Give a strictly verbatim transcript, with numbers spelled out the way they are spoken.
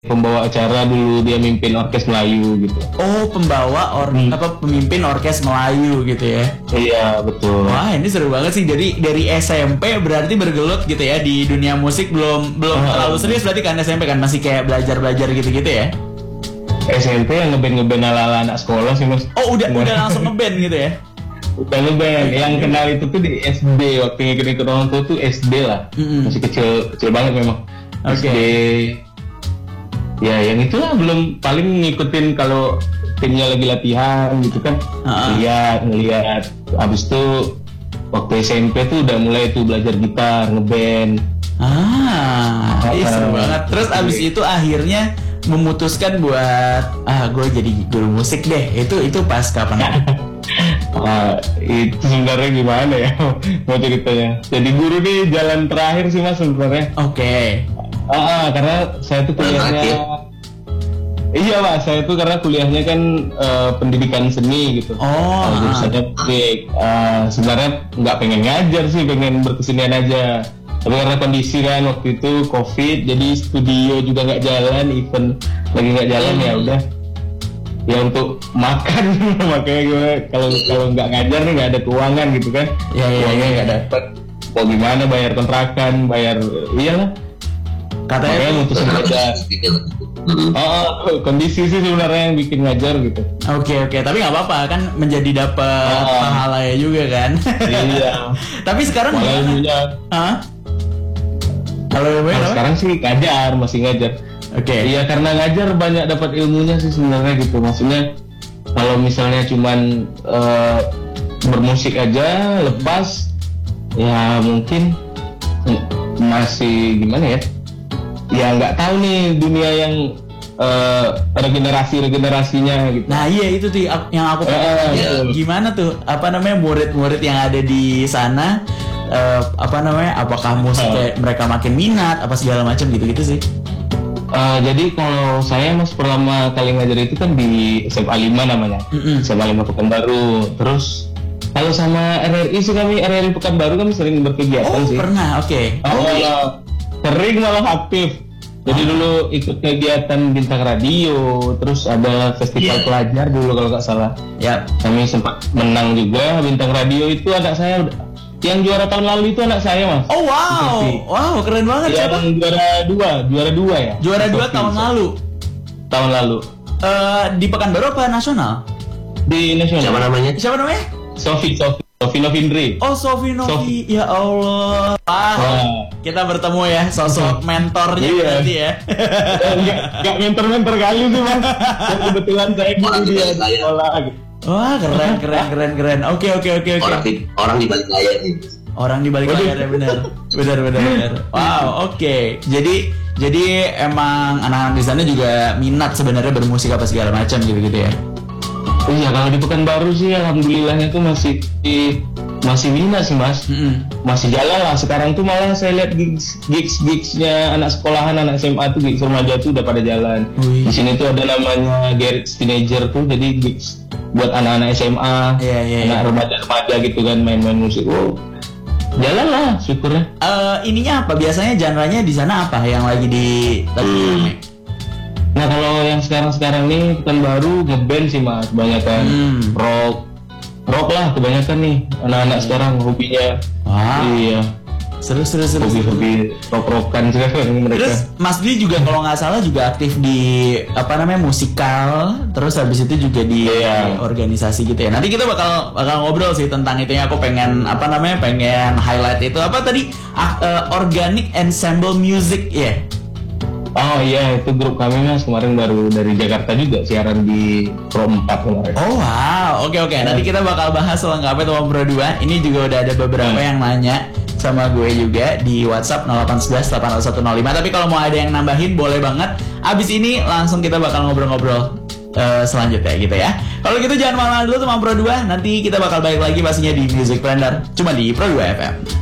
pembawa acara dulu, dia mimpin orkes Melayu gitu. Oh, pembawa or hmm. apa pemimpin orkes Melayu gitu ya? Iya betul. Wah, ini seru banget sih. Dari dari S M P berarti bergelut gitu ya di dunia musik, belum belum oh. terlalu serius berarti kan S M P kan masih kayak belajar belajar gitu-gitu ya? S M P yang ngeband ngeband ala anak sekolah sih mas. Oh udah udah langsung ngeband gitu ya? Udah ngeband. Yang kenal itu tuh di S D, waktu ngikut-ngikut orang tua tuh S D lah, mm-hmm. masih kecil kecil banget memang. Okay. S D. Ya yang itulah, belum paling ngikutin kalau timnya lagi latihan gitu kan, uh-huh. lihat ngelihat. Abis itu waktu S M P tuh udah mulai tuh belajar gitar, ngeband. Ah, uh, seru banget. Terus abis itu akhirnya memutuskan buat ah gue jadi guru musik deh. Itu itu pas kapan? uh, itu sebenarnya gimana ya mau ceritanya. Jadi guru nih jalan terakhir sih mas sebenarnya. Oke. Okay. Ah, karena saya tuh kuliahnya, iya pak, saya tuh karena kuliahnya kan uh, pendidikan seni gitu. Oh. Uh, jurusannya musik. Uh, sebenarnya nggak pengen ngajar sih, pengen berkesenian aja. Tapi karena kondisi kan waktu itu COVID, jadi studio juga nggak jalan, event lagi nggak jalan hmm. ya udah. Ya untuk makan, makanya gue kalau kalau nggak ngajar nih nggak ada keuangan gitu kan. Ya, ya, uangnya nggak ya, ya. dapet. Mau gimana bayar kontrakan, bayar iyalah. Katanya mutusin ngajar. Oh, kondisi sih sebenarnya yang bikin ngajar gitu. Oke okay, oke, okay. Tapi nggak apa-apa kan, menjadi dapat oh. pahala ya juga kan. Iya. Tapi sekarang gimana? Hah? Kalau nah, sekarang sih ngajar, masih ngajar. Oke. Okay. Iya karena ngajar banyak dapat ilmunya sih sebenarnya gitu. Maksudnya kalau misalnya cuman uh, bermusik aja lepas, ya mungkin masih gimana ya? Ya nggak tahu nih dunia yang uh, regenerasi-regenerasinya gitu. Nah iya itu tuh yang aku pengen uh, gimana tuh apa namanya murid-murid yang ada di sana, uh, apa namanya, apakah musik uh. mereka makin minat apa segala macam gitu-gitu sih. Uh, jadi kalau saya mas pertama kali ngajar itu kan di S M A lima namanya, mm-hmm. S M A lima Pekanbaru. Terus kalau sama R R I sih kami R R I Pekanbaru kami sering berkegiatan oh, sih. Oh pernah, oke. Okay. Oh, okay. uh, sering malah aktif. Jadi oh. dulu ikut kegiatan bintang radio, terus ada festival yeah. pelajar dulu kalau nggak salah. Ya. Yeah. Kami sempat menang juga bintang radio itu, anak saya yang juara tahun lalu itu anak saya mas. Oh wow, wow keren banget. Yang siapa? juara dua, juara dua ya. Juara dua tahun lalu. Tahun lalu. Uh, di Pekanbaru apa nasional? Di nasional. Siapa namanya? Siapa namanya? Sofi, Sofi. Sofi Novindri. Oh Sofi Novi, ya Allah. Ah, wow. Kita bertemu ya, sosok mentornya iya. berarti ya. Enggak, enggak mentor-mentor kali sih mas. Kebetulan saya guru dia di sekolah gitu. Wah keren keren keren keren. Oke oke oke oke. Orang di orang di balik layar nih. Orang di balik layar ya benar. Benar benar benar. Wow oke. Okay. Jadi jadi emang anak-anak di sana juga minat sebenarnya bermusik apa segala macam gitu gitu ya. Iya kalau di Pekanbaru sih alhamdulillahnya tuh masih di, masih minat sih mas, mm-hmm. masih jalan lah. Sekarang tuh malah saya lihat gigs gigs gigsnya anak sekolahan, anak S M A tuh, gigs remaja tuh udah pada jalan. Ui. Di sini tuh ada namanya Garage Teenager tuh, jadi gigs buat anak-anak S M A, yeah, yeah, anak yeah. remaja-remaja gitu kan, main-main musik. Oh, jalan lah syukurnya. Uh, ininya apa? Biasanya genre-nya di sana apa yang lagi di lagi hmm. Nah kalau yang sekarang-sekarang nih Pekanbaru ngeband sih mas, kebanyakan hmm. rock, rock lah kebanyakan nih anak-anak hmm. sekarang hobinya. Wow. Iya. Seru seru seru. Hobi-hobi rock-rockan sekarang mereka. Terus Mas Dwi juga kalau nggak salah juga aktif di apa namanya musikal, terus habis itu juga di yeah. organisasi gitu ya. Nanti kita bakal bakal ngobrol sih tentang itu ya. Aku pengen apa namanya pengen highlight itu apa tadi uh, Organic Ensemble Music ya. Yeah. Oh iya, itu grup kami mas kemarin baru dari Jakarta juga siaran di Pro empat kemarin. Oh wow, oke oke. Nanti kita bakal bahas selengkapnya sama Pro dua. Ini juga udah ada beberapa hmm. yang nanya sama gue juga di WhatsApp nol delapan satu satu delapan nol satu nol lima. Tapi kalau mau ada yang nambahin boleh banget. Abis ini langsung kita bakal ngobrol-ngobrol uh, selanjutnya gitu ya. Kalau gitu jangan malam dulu sama Pro dua. Nanti kita bakal balik lagi pastinya di Music Blender. Cuma di Pro dua F M.